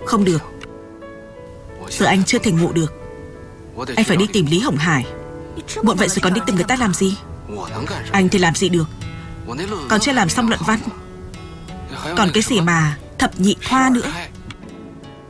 Không được. Giờ anh chưa thể ngủ được. Anh phải đi tìm Lý Hồng Hải. Muộn vậy rồi còn đi tìm người ta làm gì? Anh thì làm gì được. Còn chưa làm xong luận văn. Còn cái gì mà thập nhị thoa nữa.